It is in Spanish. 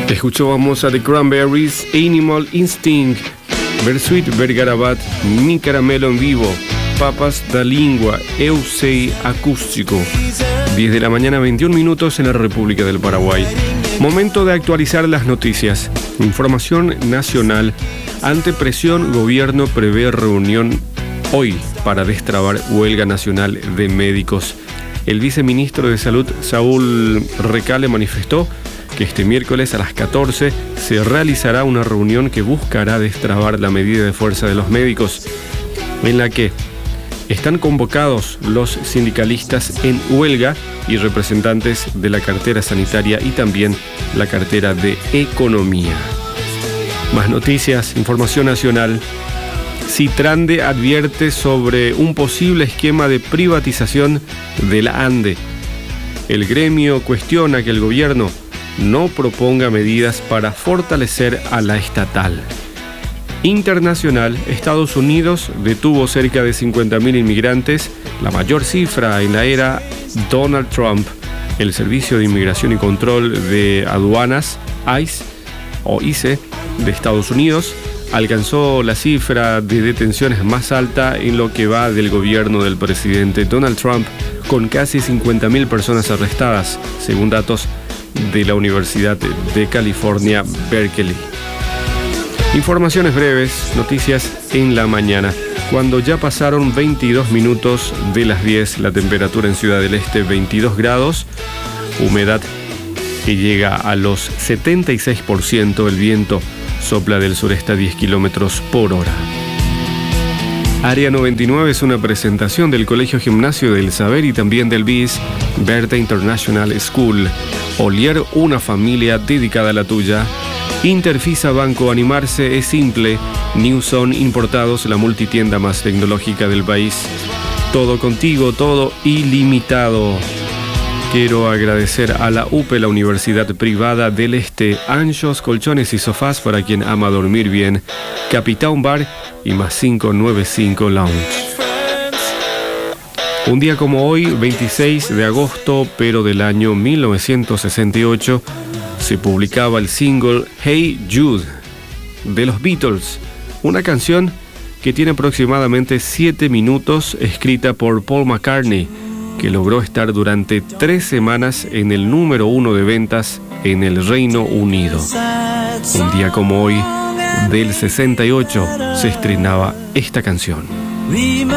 Escuchábamos a The Cranberries, Animal Instinct, Versuit Vergarabat, Mi Caramelo en Vivo, Papas da Língua, Eu Sei Acústico. 10 de la mañana, 21 minutos en la República del Paraguay. Momento de actualizar las noticias. Información nacional. Ante presión, gobierno prevé reunión hoy para destrabar huelga nacional de médicos. El viceministro de Salud, Saúl Recale, manifestó que este miércoles a las 14 se realizará una reunión que buscará destrabar la medida de fuerza de los médicos, en la que están convocados los sindicalistas en huelga y representantes de la cartera sanitaria y también la cartera de economía. Más noticias, información nacional. Citrande advierte sobre un posible esquema de privatización de la ANDE. El gremio cuestiona que el gobierno no proponga medidas para fortalecer a la estatal. Internacional, Estados Unidos detuvo cerca de 50.000 inmigrantes, la mayor cifra en la era Donald Trump. El Servicio de Inmigración y Control de Aduanas, ICE, de Estados Unidos, alcanzó la cifra de detenciones más alta en lo que va del gobierno del presidente Donald Trump, con casi 50.000 personas arrestadas, según datos de la Universidad de California, Berkeley. Informaciones breves, noticias en la mañana. Cuando ya pasaron 22 minutos de las 10, la temperatura en Ciudad del Este 22 grados, humedad que llega a los 76%, el viento sopla del sureste a 10 kilómetros por hora. Área 99 es una presentación del Colegio Gimnasio del Saber y también del BIS, Berta International School. Olier, una familia dedicada a la tuya. Interfisa Banco, animarse es simple. Newson Importados, la multitienda más tecnológica del país. Todo contigo, todo ilimitado. Quiero agradecer a la UPE, la Universidad Privada del Este, Anchos, Colchones y Sofás para quien ama dormir bien, Capitán Bar y más 595 Lounge. Un día como hoy, 26 de agosto, pero del año 1968, se publicaba el single Hey Jude de los Beatles, una canción que tiene aproximadamente 7 minutos, escrita por Paul McCartney, que logró estar durante 3 semanas en el número 1 de ventas en el Reino Unido. Un día como hoy, del 68, se estrenaba esta canción.